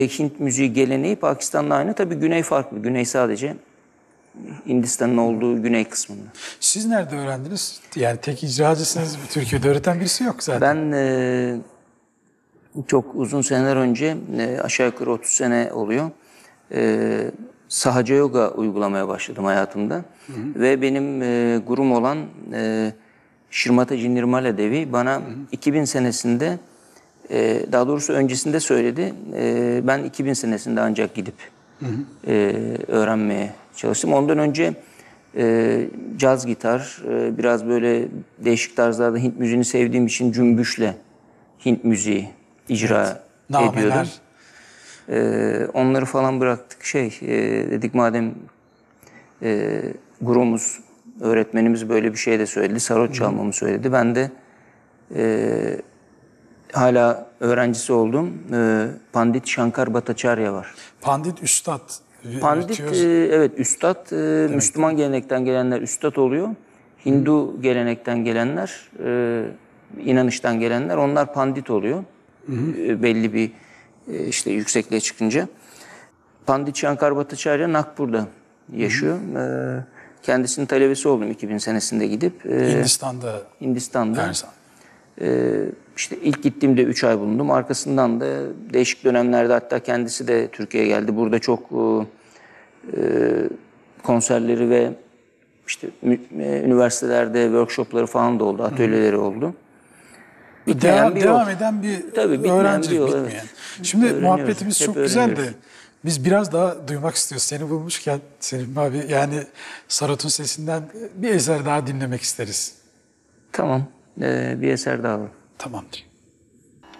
Hint müziği geleneği Pakistan'da aynı. Tabii güney farklı. Güney sadece Hindistan'ın olduğu güney kısmında. Siz nerede öğrendiniz? Yani tek icracısınız. Türkiye'de öğreten birisi yok zaten. Ben çok uzun seneler önce, aşağı yukarı 30 sene oluyor, Sahaca Yoga uygulamaya başladım hayatımda. Ve benim gurum olan Shrimataji Nirmala Devi bana 2000 senesinde, daha doğrusu öncesinde söyledi. Ben 2000 senesinde ancak gidip öğrenmeye çalıştım. Ondan önce caz gitar, biraz böyle değişik tarzlarda Hint müziğini sevdiğim için cümbüşle Hint müziği icra ediyordum. Onları falan bıraktık. Dedik madem gurumuz, öğretmenimiz böyle bir şey de söyledi. Sarot çalmamı söyledi. Ben de hala öğrencisi olduğum Pandit Shankar Bhattacharya var. Pandit üstad. Pandit, evet, üstad. Müslüman gelenekten gelenler üstad oluyor. Hindu gelenekten gelenler, inanıştan gelenler, onlar pandit oluyor. Belli bir işte yüksekliğe çıkınca. Pandit Shankar Bhattacharya Nagpur'da yaşıyor. Kendisinin talebesi oldum 2000 senesinde gidip. Hindistan'da. İşte ilk gittiğimde 3 ay bulundum. Arkasından da değişik dönemlerde hatta kendisi de Türkiye'ye geldi. Burada çok konserleri ve işte üniversitelerde workshopları falan da oldu, atölyeleri oldu. Devam eden bir öğrenci, bitmeyen. Evet. Şimdi muhabbetimiz çok güzel de biz biraz daha duymak istiyoruz. Seni bulmuşken Selim abi, yani Sarot'un sesinden bir eser daha dinlemek isteriz. Tamam, bir eser daha var. Tamamdır.